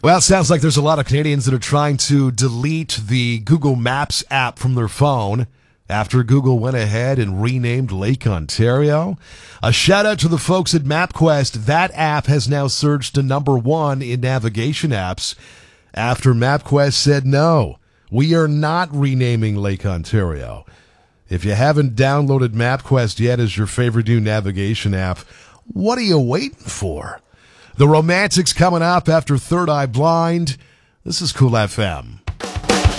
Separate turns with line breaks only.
Well, it sounds like there's a lot of Canadians that are trying to delete the Google Maps app from their phone after Google went ahead and renamed Lake Ontario. A shout out to the folks at MapQuest. That app has now surged to number 1 in navigation apps after MapQuest said no, we are not renaming Lake Ontario. If you haven't downloaded MapQuest yet as your favorite new navigation app, what are you waiting for? The Romantics coming up after Third Eye Blind. This is Cool FM.